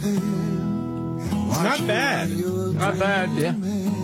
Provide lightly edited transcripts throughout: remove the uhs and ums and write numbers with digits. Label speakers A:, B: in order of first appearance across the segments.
A: It's not bad.
B: Not bad, yeah.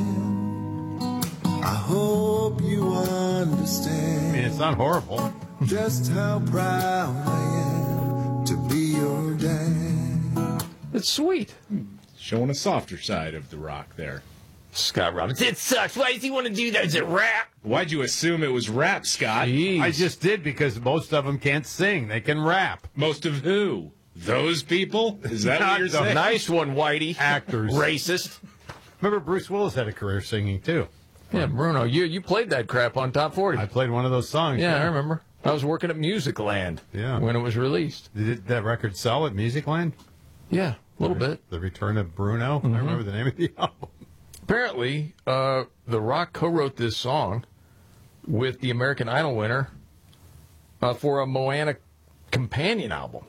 C: I hope you understand.
B: I mean, it's not horrible.
C: Just how proud I am to be your dad.
D: It's sweet.
A: Showing a softer side of the rock there.
D: Scott Robbins. It sucks. Why does he want to do that? Is it rap?
A: Why'd you assume it was rap, Scott?
D: Jeez.
B: I just did because most of them can't sing. They can rap.
A: Most of who? Those people? Is that what you're
B: Not the
A: saying?
D: Nice one, Whitey.
B: Actors.
D: Racist.
B: Remember, Bruce Willis had a career singing, too.
D: Yeah, Bruno, you played that crap on Top 40.
B: I played one of those songs.
D: Yeah, I remember. I was working at Musicland when it was released.
B: Did that record sell at Musicland?
D: Yeah, a little bit.
B: The Return of Bruno? I remember the name of the album.
D: Apparently, The Rock co-wrote this song with the American Idol winner for a Moana companion album.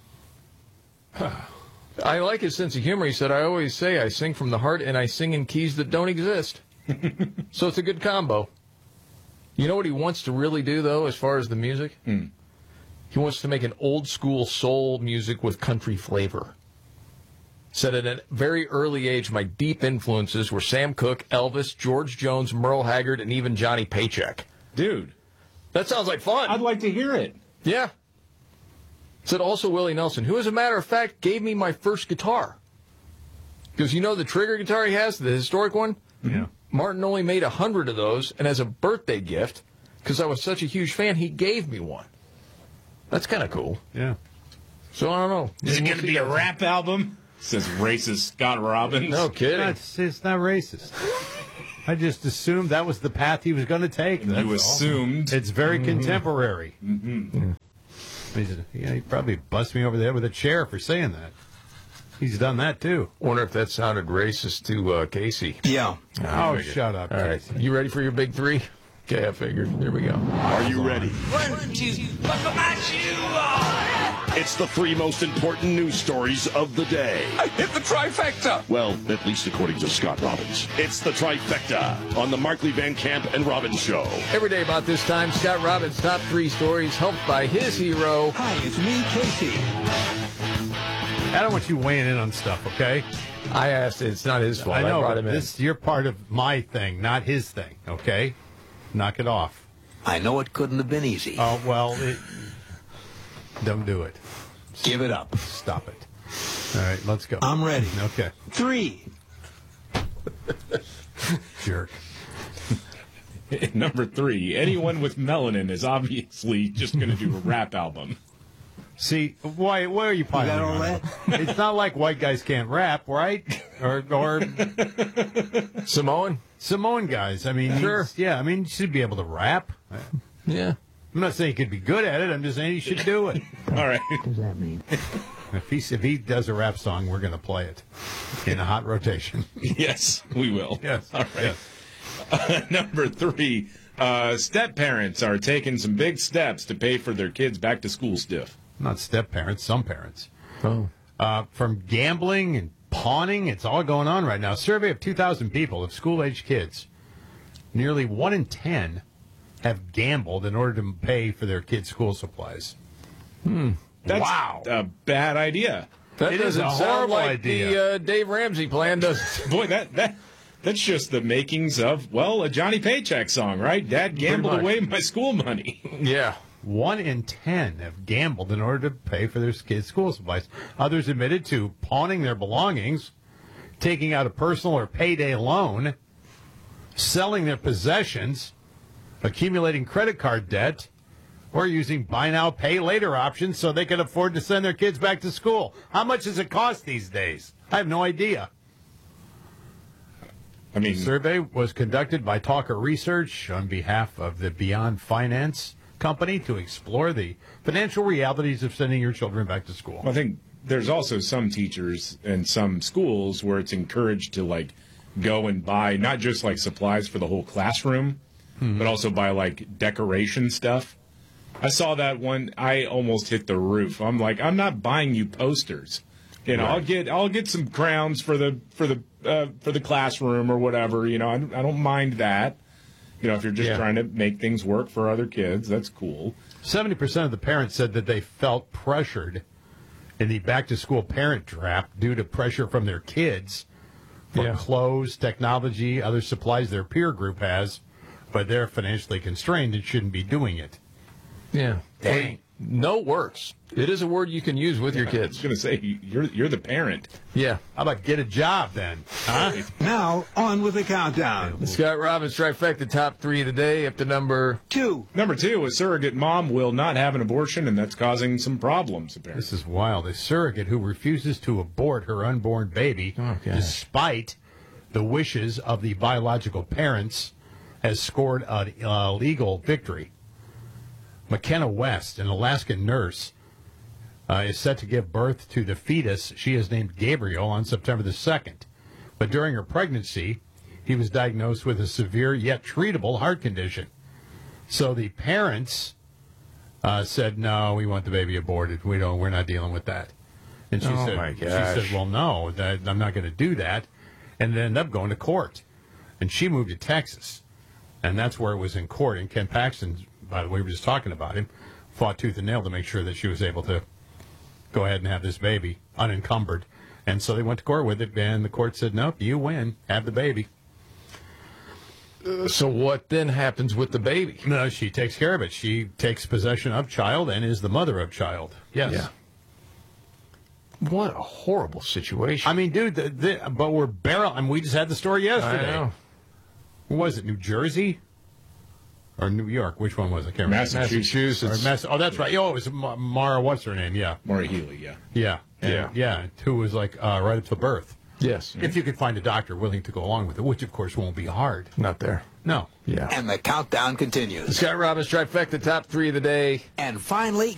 D: I like his sense of humor. He said, I always say I sing from the heart and I sing in keys that don't exist. So it's a good combo. You know what he wants to really do, though, as far as the music? He wants to make an old-school soul music with country flavor. Said at a very early age, my deep influences were Sam Cooke, Elvis, George Jones, Merle Haggard, and even Johnny Paycheck.
A: Dude.
D: That sounds like fun.
A: I'd like to hear it.
D: Yeah. Said also Willie Nelson, who, as a matter of fact, gave me my first guitar. Because you know the Trigger guitar he has, the historic one?
B: Yeah.
D: Martin only made 100 of those, and as a birthday gift, because I was such a huge fan, he gave me one. That's kind of cool.
B: Yeah.
D: So I don't know.
A: Is it going to be a rap album? Says racist Scott Robbins.
D: No kidding.
B: It's not racist. I just assumed that was the path he was going to take.
A: You assumed.
B: It's very contemporary. He probably bust me over the head with a chair for saying that. He's done that, too.
D: Wonder if that sounded racist to Casey.
E: Yeah.
B: Oh, shut up.
D: All right. You ready for your big three? Okay, I figured. There we go.
F: Are you ready?
E: 1, 2, buckle my shoe.
F: It's the three most important news stories of the day.
E: I hit the trifecta.
F: Well, at least according to Scott Robbins. It's the trifecta on the Markley Van Camp and Robbins Show.
D: Every day about this time, Scott Robbins' top three stories, helped by his hero.
E: Hi, it's me, Casey.
B: I don't want you weighing in on stuff, okay?
D: I asked. It's not his fault.
B: I know,
D: brought
B: but
D: him in.
B: you're part of my thing, not his thing, okay? Knock it off.
E: I know it couldn't have been easy.
B: Oh, well, don't do it.
E: Give it up.
B: Stop it. All right, let's go.
E: I'm ready.
B: Okay.
E: 3.
B: Jerk.
A: Number 3, anyone with melanin is obviously just going to do a rap album.
B: See, why are you piling
E: got all
B: on?
E: that?
B: It's not like white guys can't rap, right? Or Samoan guys. I mean,
D: Sure.
B: Yeah, I mean, you should be able to rap.
D: Yeah.
B: I'm not saying he could be good at it. I'm just saying he should do it.
A: All right.
E: What does that mean?
B: If he does a rap song, we're going to play it in a hot rotation.
A: Yes, we will.
B: Yes.
A: All right.
B: Yes.
A: Number 3, step parents are taking some big steps to pay for their kids' back to school stuff.
B: Not step parents, some parents.
D: Oh.
B: From gambling and pawning, it's all going on right now. A survey of 2,000 people of school-age kids. Nearly 1 in 10 have gambled in order to pay for their kids' school supplies.
A: That's
B: Wow.
A: a bad idea.
D: That
B: It is
D: doesn't
B: a
D: sound
B: horrible
D: like
B: idea.
D: the Dave Ramsey plan, does it?
A: Boy, that's just the makings of, well, a Johnny Paycheck song, right? Dad gambled
D: much.
A: away my school money.
D: Yeah.
B: 1 in 10 have gambled in order to pay for their kids' school supplies. Others admitted to pawning their belongings, taking out a personal or payday loan, selling their possessions, accumulating credit card debt, or using buy now, pay later options so they can afford to send their kids back to school. How much does it cost these days? I have no idea.
A: I mean,
B: The survey was conducted by Talker Research on behalf of the Beyond Finance company to explore the financial realities of sending your children back to school.
A: I think there's also some teachers and some schools where it's encouraged to, like, go and buy not just, like, supplies for the whole classroom, but also buy, like, decoration stuff. I saw that one. I almost hit the roof. I'm like, I'm not buying you posters. You know,
B: Right.
A: I'll get some crowns for the classroom or whatever. You know, I don't mind that. You know, if you're just trying to make things work for other kids, that's cool.
B: 70% of the parents said that they felt pressured in the back-to-school parent trap due to pressure from their kids for
D: Yeah.
B: clothes, technology, other supplies their peer group has, but they're financially constrained and shouldn't be doing it.
D: Yeah.
B: Dang.
D: No works. It is a word you can use with your
A: I was
D: kids.
A: going to say, you're the parent.
D: Yeah.
B: How about get a job then? Huh?
C: Now, on with the countdown.
D: Scott Robbins trifecta top 3 today up to number
C: 2.
A: Number 2, a surrogate mom will not have an abortion, and that's causing some problems, apparently.
B: This is wild. A surrogate who refuses to abort her unborn baby,
D: gosh.
B: despite the wishes of the biological parents, has scored a legal victory. McKenna West, an Alaskan nurse, is set to give birth to the fetus she has named Gabriel on September the 2nd. But during her pregnancy, he was diagnosed with a severe yet treatable heart condition. So the parents said, "No, we want the baby aborted. We're not dealing with that." And she
D: Oh,
B: said,
D: my
B: "She
D: gosh.
B: said, well, no, I'm not going to do that," and then ended up going to court. And she moved to Texas, and that's where it was in court. And Ken Paxton, by the way, we were just talking about him, fought tooth and nail to make sure that she was able to go ahead and have this baby unencumbered. And so they went to court with it, and the court said, "Nope, you win. Have the baby."
D: So what then happens with the baby?
B: No, she takes care of it. She takes possession of child and is the mother of child. Yes.
D: Yeah. What a horrible situation.
B: I mean, dude, but we're barrel. I mean, we just had the story yesterday.
D: I know.
B: What was it, New Jersey? Or New York? Which one was it? I can't remember.
D: Massachusetts.
B: Oh, that's right. Oh, it was Mara, what's her name? Yeah.
A: Maury Healy, yeah.
B: Yeah.
D: Yeah.
B: Yeah. Who was like right up to birth.
D: Yes.
B: If you could find a doctor willing to go along with it, which of course won't be hard.
D: Not there.
B: No.
D: Yeah.
C: And the countdown continues.
D: Scott Robbins trifecta top 3 of the day.
C: And finally,